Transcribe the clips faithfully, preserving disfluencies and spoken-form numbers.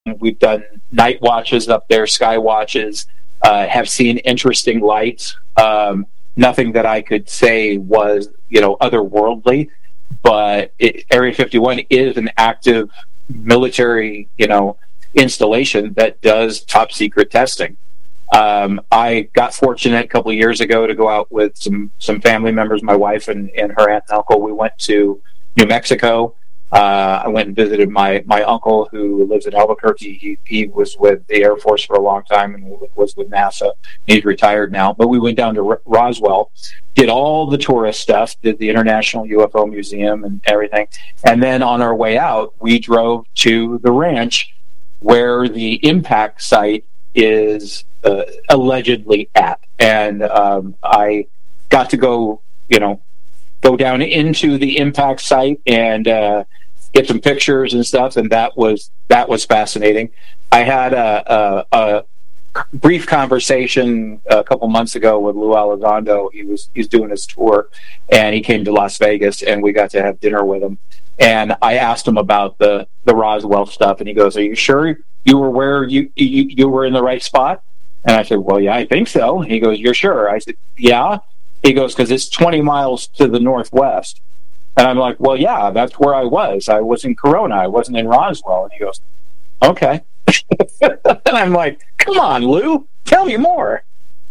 We've done night watches up there, sky watches, uh, have seen interesting lights. Um, nothing that I could say was, you know, otherworldly, but it, Area fifty-one is an active military, you know, installation that does top secret testing. Um, I got fortunate a couple of years ago to go out with some, some family members, my wife and, and her aunt and uncle. We went to New Mexico. Uh, I went and visited my, my uncle who lives in Albuquerque. He, he was with the Air Force for a long time and was with NASA. He's retired now. But we went down to R- Roswell, did all the tourist stuff, did the International U F O Museum and everything. And then on our way out, we drove to the ranch where the impact site is uh, allegedly at. And um, I got to go, you know, go down into the impact site and uh, get some pictures and stuff, and that was that was fascinating. I had a, a, a brief conversation a couple months ago with Lou Elizondo. He was he's doing his tour, and he came to Las Vegas, and we got to have dinner with him. And I asked him about the, the Roswell stuff, and he goes, "Are you sure you were where you, you you were in the right spot?" And I said, "Well, yeah, I think so." He goes, "You're sure?" I said, "Yeah." He goes, "Because it's twenty miles to the northwest." And I'm like, "Well, yeah, that's where I was. I was in Corona. I wasn't in Roswell." And he goes, "Okay." And I'm like, "Come on, Lou, tell me more."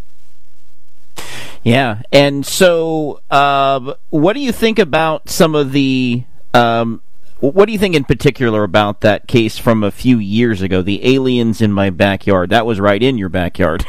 Yeah, and so uh, what do you think about some of the... Um, what do you think in particular about that case from a few years ago, the aliens in my backyard? That was right in your backyard.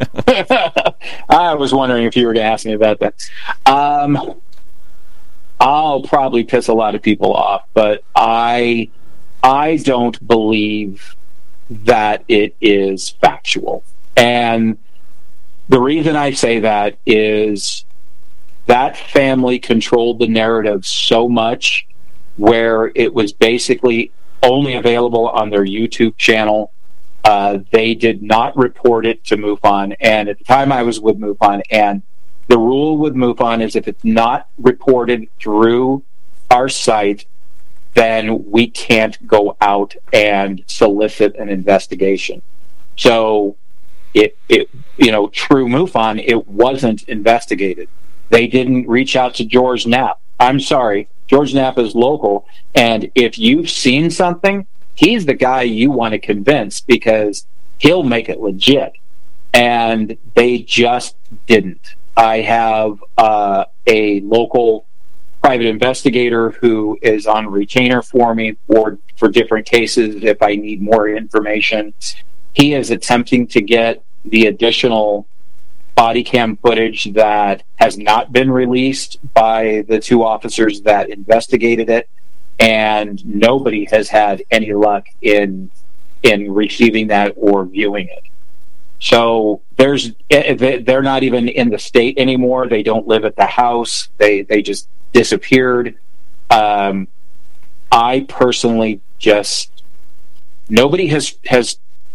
I was wondering if you were going to ask me about that. Um, I'll probably piss a lot of people off, but I I don't believe that it is factual. And the reason I say that is that family controlled the narrative so much where it was basically only available on their YouTube channel. Uh, they did not report it to MUFON, and at the time I was with MUFON, and the rule with MUFON is if it's not reported through our site, then we can't go out and solicit an investigation. So it, it you know, through MUFON, it wasn't investigated. They didn't reach out to George Knapp. I'm sorry, George Knapp is local, and if you've seen something, he's the guy you want to convince because he'll make it legit. And they just didn't. I have uh, a local private investigator who is on retainer for me for, for different cases if I need more information. He is attempting to get the additional body cam footage that has not been released by the two officers that investigated it, and nobody has had any luck in in receiving that or viewing it. So there's they're not even in the state anymore. They don't live at the house. They they just disappeared. Um, I personally just nobody has has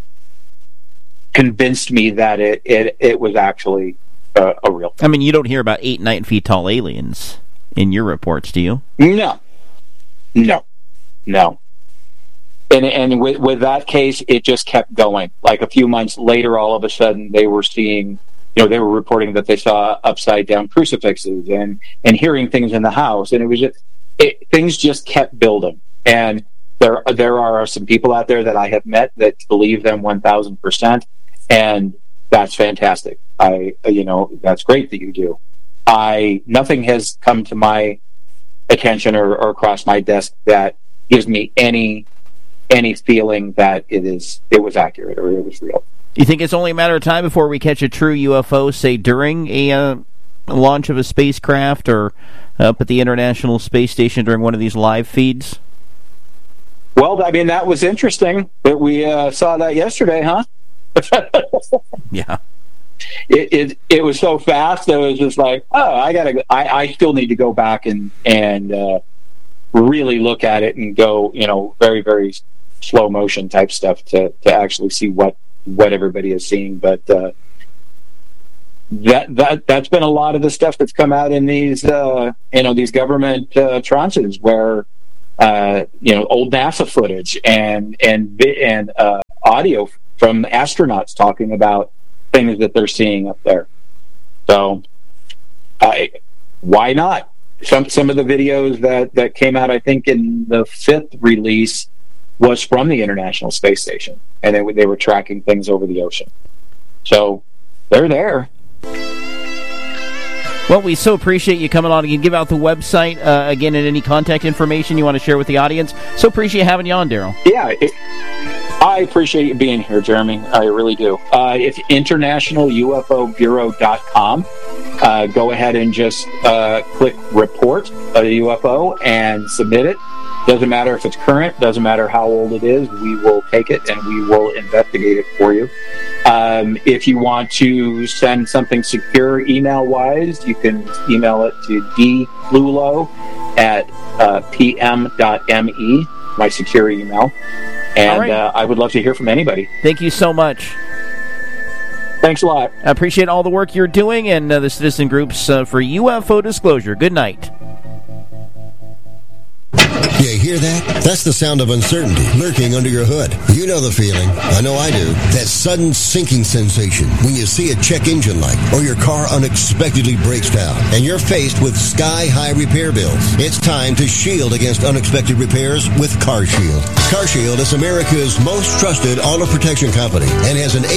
convinced me that it it, it was actually a, a real thing. I mean, you don't hear about eight, nine feet tall aliens in your reports, do you? No, no, no. And and with with that case, it just kept going. Like a few months later, all of a sudden, they were seeing, you know, they were reporting that they saw upside down crucifixes and and hearing things in the house, and it was just it, things just kept building. And there there are some people out there that I have met that believe them one thousand percent. And that's fantastic. I, you know, that's great that you do. I nothing has come to my attention or, or across my desk that gives me any any feeling that it is it was accurate or it was real. You think it's only a matter of time before we catch a true U F O, say during a, uh, a launch of a spacecraft or up at the International Space Station during one of these live feeds? Well, I mean, that was interesting that we uh, saw that yesterday, huh? Yeah, it, it it was so fast that it was just like, oh, I gotta, I, I still need to go back and and uh, really look at it and go, you know, very very slow motion type stuff to to actually see what what everybody is seeing. But uh, that that that's been a lot of the stuff that's come out in these uh, you know these government uh, tranches where uh, you know old NASA footage and and and uh, audio from astronauts talking about things that they're seeing up there. So, I, why not? Some some of the videos that, that came out, I think, in the fifth release was from the International Space Station, and they, they were tracking things over the ocean. So, they're there. Well, we so appreciate you coming on. You can give out the website, uh, again, and any contact information you want to share with the audience. So appreciate having you on, Daryl. Yeah, it, I appreciate you being here, Jeremy. I really do. Uh, it's international U F O bureau dot com. Uh, go ahead and just uh, click report a U F O and submit it. Doesn't matter if it's current, doesn't matter how old it is, we will take it and we will investigate it for you. Um, if you want to send something secure email-wise, you can email it to dlulo at uh, p m dot m e, my secure email. And right. uh, I would love to hear from anybody. Thank you so much. Thanks a lot. I appreciate all the work you're doing and uh, the citizen groups uh, for U F O disclosure. Good night. You hear that? That's the sound of uncertainty lurking under your hood. You know the feeling. I know I do. That sudden sinking sensation when you see a check engine light or your car unexpectedly breaks down and you're faced with sky-high repair bills. It's time to shield against unexpected repairs with CarShield. CarShield is America's most trusted auto protection company and has an